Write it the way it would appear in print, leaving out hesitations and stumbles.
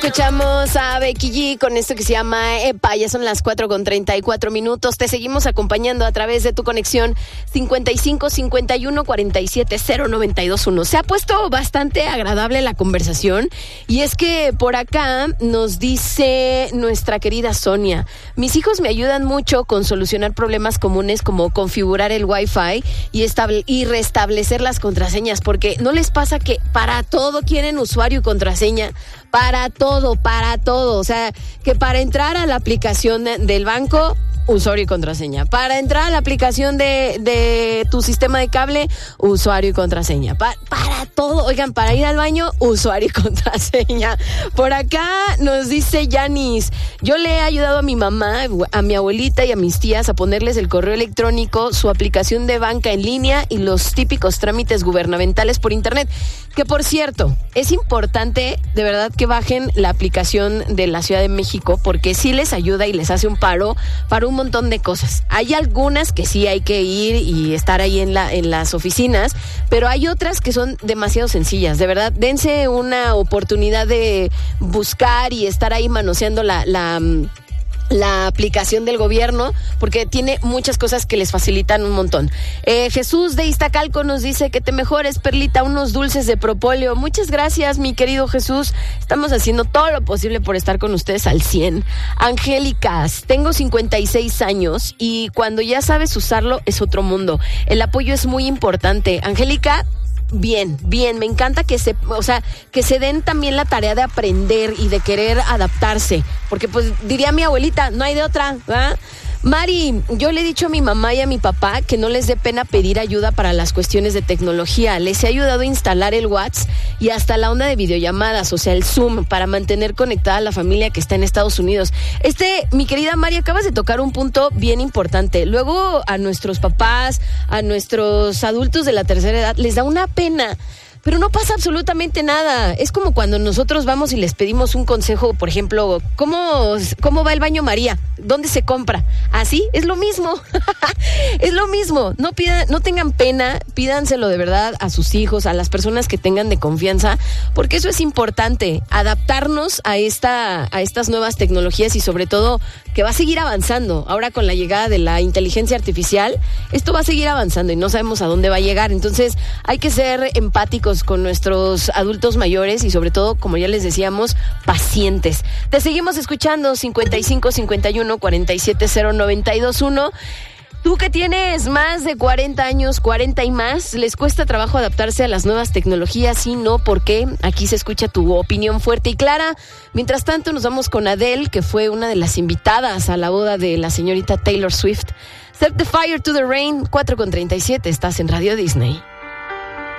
Escuchamos a Becky G con esto que se llama Epa, ya son las 4:34. Te seguimos acompañando a través de tu conexión 55 51 47 0921. Se ha puesto bastante agradable la conversación y es que por acá nos dice nuestra querida Sonia: mis hijos me ayudan mucho con solucionar problemas comunes como configurar el Wi-Fi y restablecer las contraseñas, porque no les pasa que para todo quieren usuario y contraseña. Para todo. O sea, que para entrar a la aplicación del banco, usuario y contraseña. Para entrar a la aplicación de tu sistema de cable, usuario y contraseña. Para todo. Oigan, para ir al baño, usuario y contraseña. Por acá nos dice Yanis: yo le he ayudado a mi mamá, a mi abuelita y a mis tías a ponerles el correo electrónico, su aplicación de banca en línea y los típicos trámites gubernamentales por internet. Que por cierto, es importante de verdad que bajen la aplicación de la Ciudad de México, porque sí les ayuda y les hace un paro para un montón de cosas. Hay algunas que sí hay que ir y estar ahí en las oficinas, pero hay otras que son demasiado sencillas. De verdad, dense una oportunidad de buscar y estar ahí manoseando la aplicación del gobierno, porque tiene muchas cosas que les facilitan un montón. Jesús de Iztacalco nos dice que te mejores, Perlita, unos dulces de propóleo. Muchas gracias, mi querido Jesús. Estamos haciendo todo lo posible por estar con ustedes al 100. Angélicas: tengo 56 años y cuando ya sabes usarlo es otro mundo. El apoyo es muy importante. Angélica, bien, me encanta que se den también la tarea de aprender y de querer adaptarse, porque pues diría mi abuelita, no hay de otra, ¿verdad? Mari: yo le he dicho a mi mamá y a mi papá que no les dé pena pedir ayuda para las cuestiones de tecnología. Les he ayudado a instalar el WhatsApp y hasta la onda de videollamadas, o sea, el Zoom, para mantener conectada a la familia que está en Estados Unidos. Mi querida Mari, acabas de tocar un punto bien importante. Luego a nuestros papás, a nuestros adultos de la tercera edad, les da una pena, pero no pasa absolutamente nada. Es como cuando nosotros vamos y les pedimos un consejo, por ejemplo, ¿cómo va el baño María? ¿Dónde se compra? Así, es lo mismo. Es lo mismo. No tengan pena, pídanselo de verdad a sus hijos, a las personas que tengan de confianza, porque eso es importante, adaptarnos a estas nuevas tecnologías y sobre todo que va a seguir avanzando. Ahora con la llegada de la inteligencia artificial, esto va a seguir avanzando y no sabemos a dónde va a llegar. Entonces, hay que ser empáticos con nuestros adultos mayores y sobre todo, como ya les decíamos, pacientes. Te seguimos escuchando 55 51 47 0921. Tú que tienes más de 40 años, 40 y más, ¿les cuesta trabajo adaptarse a las nuevas tecnologías? Sí, no, ¿por qué? Aquí se escucha tu opinión fuerte y clara. Mientras tanto, nos vamos con Adele, que fue una de las invitadas a la boda de la señorita Taylor Swift. Set the fire to the rain, 4:37, estás en Radio Disney.